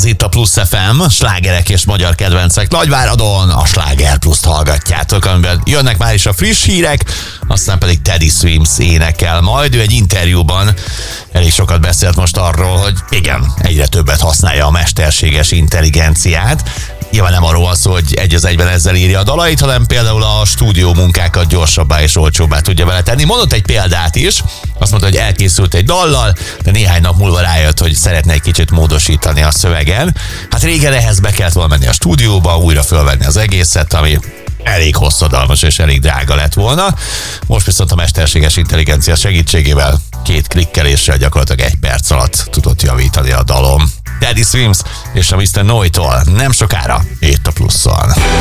itt a Plusz FM, slágerek és magyar kedvencek Nagyváradon, a Sláger Pluszt hallgatjátok, amiben jönnek már is a friss hírek, aztán pedig Teddy Swims énekel majd. Ő egy interjúban elég sokat beszélt most arról, hogy igen, egyre többet használja a mesterséges intelligenciát. Nyilván nem arról van szó, hogy egy az egyben ezzel írja a dalait, hanem például a stúdió munkákat gyorsabbá és olcsóbbá tudja vele tenni. Mondott egy példát is, azt mondta, hogy elkészült egy dallal, de néhány nap múlva rájött, hogy szeretne egy kicsit módosítani a szövegen. Hát régen ehhez be kellett volna menni a stúdióba, újra fölvenni az egészet, ami elég hosszadalmas és elég drága lett volna. Most viszont a mesterséges intelligencia segítségével 2 klikkeléssel gyakorlatilag 1 perc alatt tudott javítani a dalom. Teddy Swims és a Mr. Noitól nem sokára itt a Pluszon.